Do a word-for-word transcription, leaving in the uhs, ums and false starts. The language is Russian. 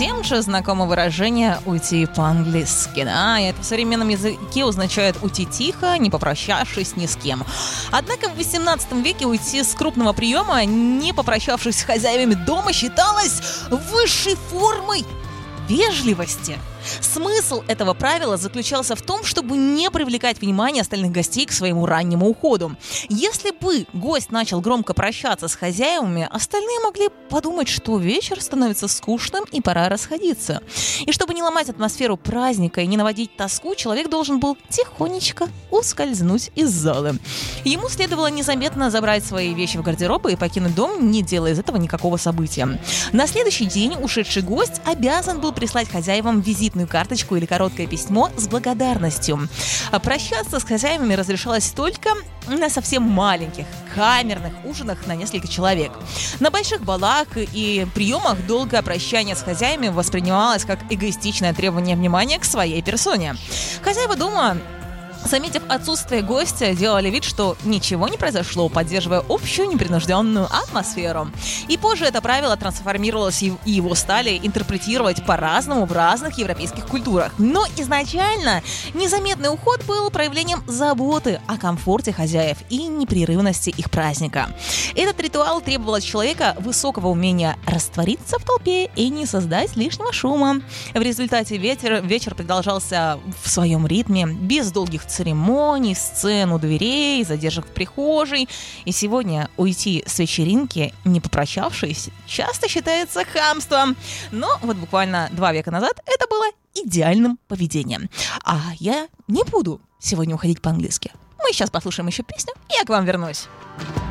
Всем же знакомо выражение «уйти по-английски». Да? И это в современном языке означает «уйти тихо, не попрощавшись ни с кем». Однако в восемнадцатом веке уйти с крупного приема, не попрощавшись с хозяевами дома, считалось высшей формой вежливости. Смысл этого правила заключался в том, чтобы не привлекать внимание остальных гостей к своему раннему уходу. Если бы гость начал громко прощаться с хозяевами, остальные могли подумать, что вечер становится скучным и пора расходиться. И чтобы не ломать атмосферу праздника и не наводить тоску, человек должен был тихонечко ускользнуть из зала. Ему следовало незаметно забрать свои вещи в гардероб и покинуть дом, не делая из этого никакого события. На следующий день ушедший гость обязан был прислать хозяевам визит карточку или короткое письмо с благодарностью. А прощаться с хозяевами разрешалось только на совсем маленьких камерных ужинах на несколько человек. На больших балах и приемах долгое прощание с хозяевами воспринималось как эгоистичное требование внимания к своей персоне. Хозяева дома, заметив отсутствие гостя, делали вид, что ничего не произошло, поддерживая общую непринужденную атмосферу. И позже это правило трансформировалось, и его стали интерпретировать по-разному в разных европейских культурах. Но изначально незаметный уход был проявлением заботы о комфорте хозяев и непрерывности их праздника. Этот ритуал требовал от человека высокого умения раствориться в толпе и не создать лишнего шума. В результате вечер, вечер продолжался в своем ритме, без долгих церемоний, сцен у дверей, задержек в прихожей. И сегодня уйти с вечеринки, не попрощавшись, часто считается хамством. Но вот буквально два века назад это было идеальным поведением. А я не буду сегодня уходить по-английски. Мы сейчас послушаем еще песню, и я к вам вернусь.